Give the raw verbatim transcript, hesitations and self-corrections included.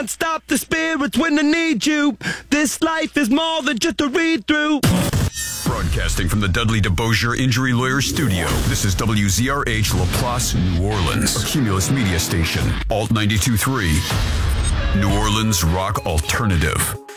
Stop the spirits when I need you. This life is more than just a read-through. Broadcasting from the Dudley DeBosier Injury Lawyer Studio, this is W Z R H La Place, New Orleans, a Cumulus media station, Alt ninety-two point three, New Orleans Rock Alternative.